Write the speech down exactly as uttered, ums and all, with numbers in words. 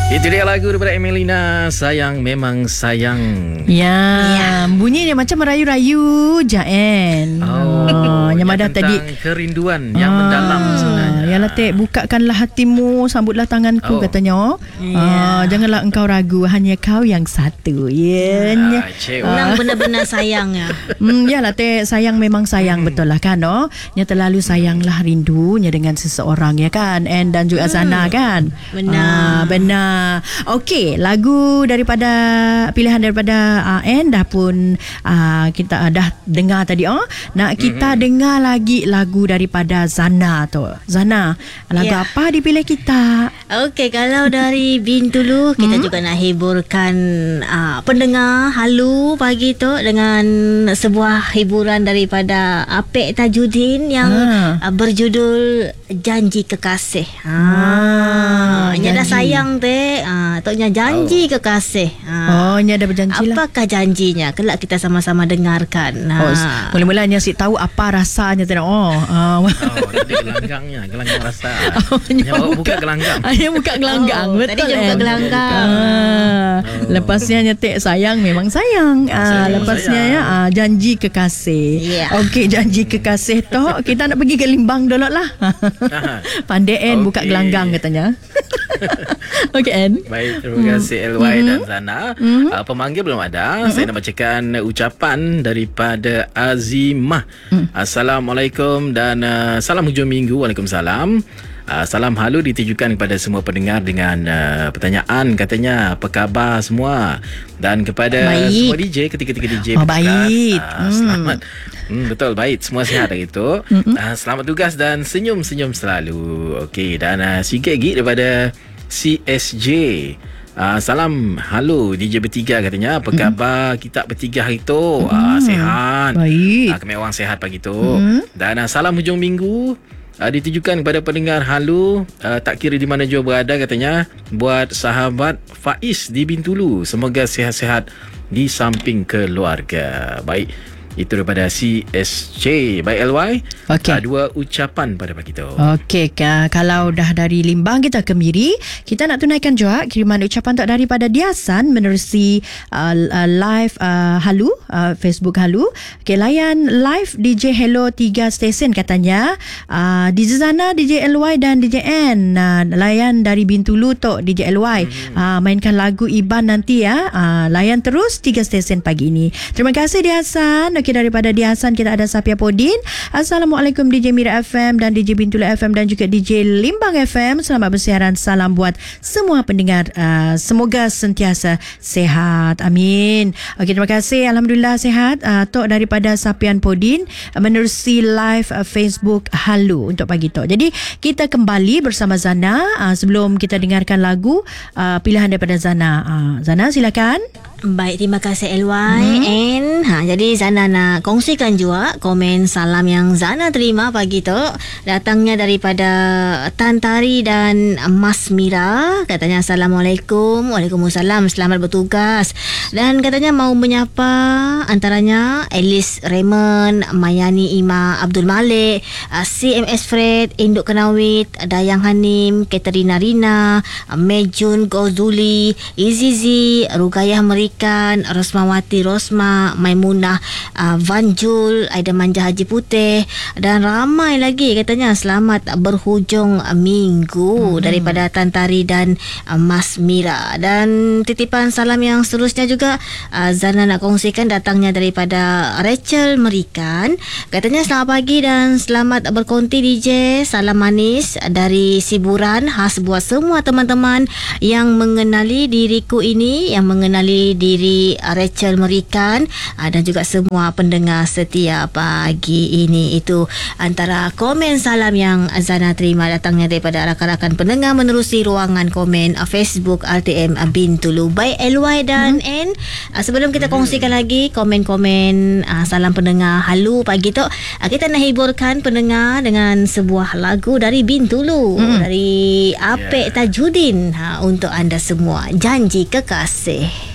Itu dia lagu daripada Emelina, Sayang Memang Sayang. Ya, ya. Bunyi dia macam merayu-rayu Jaen. Oh, yang ada tadi kerinduan yang ah, mendalam sebenarnya. Ya Latik, bukakanlah hatimu, sambutlah tanganku, oh. katanya. Ya. Ah, janganlah engkau ragu, hanya kau yang satu. Ya. Yeah. Ah, benar-benar sayang ya. Hmm, ya Latik, sayang memang sayang, hmm. betul lah kan, oh. Nya terlalu sayanglah rindunya dengan seseorang, ya kan? And dan juga hmm. Zana kan. Benar. Ah, benar. Okey, lagu daripada pilihan daripada uh, N dah pun uh, kita uh, dah dengar tadi, oh. Nak kita mm-hmm. dengar lagi lagu daripada Zana tu. Zana, lagu yeah. apa dipilih kita? Okey, kalau dari Bintulu kita hmm? juga nak hiburkan uh, pendengar halu pagi tu dengan sebuah hiburan daripada Apek Tajudin yang ha. uh, berjudul Janji Kekasih. Ha, ah, nya dah sayang teh. Ah, toknya janji oh. kekasih. Ah. Oh, nya ada berjanji lah. Apakah janjinya? Kelak kita sama-sama dengarkan. Oh, ha. Mula-mulanya si tahu apa rasanya tu. Oh, ah. oh, tadi gelanggangnya, gelanggang rasa. Oh, nya buka gelanggang. Aya buka gelanggang. Oh, betul. Tadi dia buka gelanggang. Ah. Oh. Lepasnya nyetik sayang memang sayang. Ah, sayang lepasnya sayang. ya ah, janji kekasih. Yeah. Okey, janji kekasih tu kita nak pergi ke Limbang dulu lah. Pandean okay. buka gelanggang katanya. Okey, N. Baik, terima kasih mm. L Y mm-hmm. dan Zana. Mm-hmm. Uh, pemanggil belum ada. Mm-hmm. Saya nak bacakan ucapan daripada Azimah. Mm. Assalamualaikum dan uh, salam hujung minggu. Waalaikumsalam. Uh, salam halu ditujukan kepada semua pendengar dengan uh, pertanyaan katanya apa khabar semua, dan kepada baik. semua D J, ketiga-tiga D J oh, baik. Uh, selamat. Hmm, betul, baik, semua sihat hari itu. Mm-hmm. Uh, selamat tugas dan senyum-senyum selalu. Okey, dan uh, sikit lagi daripada C S J. Uh, salam halo D J bertiga katanya. Apa khabar mm-hmm. kita bertiga hari tu? Mm-hmm. Uh, sihat. Baik. Uh, kami orang sihat pagi tu. Mm-hmm. Dan uh, salam hujung minggu Uh, ditujukan kepada pendengar halu uh, tak kira di mana jua berada katanya, buat sahabat Faiz di Bintulu, semoga sihat-sihat di samping keluarga. Baik, itu daripada C S J. Baik L Y, okay. uh, dua ucapan pada pagi tu. Okey, uh, kalau dah dari Limbang kita ke Miri, kita nak tunaikan juga kiriman ucapan tak daripada Diasan menerusi uh, uh, live uh, halu uh, Facebook halu. Okey, layan live D J Hello tiga stesen katanya. Uh, D J Zana, D J L Y dan D J N. Uh, layan dari Bintulu tok D J L Y. Hmm. Uh, mainkan lagu Iban nanti ya. Uh, layan terus tiga stesen pagi ini. Terima kasih Diasan. Okey, daripada Diasan kita ada Sapia Podin. Assalamualaikum D J Mira F M dan D J Bintulu F M dan juga D J Limbang F M. Selamat bersiaran. Salam buat semua pendengar. Uh, semoga sentiasa sehat. Amin. Okey, terima kasih. Alhamdulillah sehat. Uh, Tok daripada Sapian Podin uh, menerusi live uh, Facebook halu untuk pagi Tok. Jadi kita kembali bersama Zana uh, sebelum kita dengarkan lagu uh, pilihan daripada Zana. Uh, Zana silakan. Baik, terima kasih L Y. hmm. And ha, jadi Zana nak kongsikan juga komen salam yang Zana terima pagi tu. Datangnya daripada Tan Tari dan Mas Mira. Katanya Assalamualaikum. Waalaikumsalam, selamat bertugas. Dan katanya mau menyapa antaranya Alice Raymond, Mayani Ima Abdul Malik, C M S Fred, Induk Kenawit, Dayang Hanim, Katerina Rina, Mejun Gozuli, Izizi, Rugayah Meri Kan, Rosmawati Rosma, Maimunah uh, Vanjul, Aida Manja Haji Putih dan ramai lagi katanya selamat berhujung minggu hmm. daripada Tan Tari dan uh, Mas Mira. Dan titipan salam yang seterusnya juga uh, Zana nak kongsikan datangnya daripada Rachel Merikan. Katanya selamat pagi dan selamat berkonti D J. Salam manis dari Siburan khas buat semua teman-teman yang mengenali diriku ini, yang mengenali diri Rachel Merikan dan juga semua pendengar setia pagi ini. Itu antara komen salam yang Zana terima datangnya daripada rakan-rakan pendengar menerusi ruangan komen Facebook R T M Bintulu. Baik L Y dan hmm. N, sebelum kita kongsikan lagi komen-komen salam pendengar halu pagi tu, kita nak hiburkan pendengar dengan sebuah lagu dari Bintulu, hmm. dari Apek yeah. Tajudin ha, untuk anda semua, Janji Kekasih.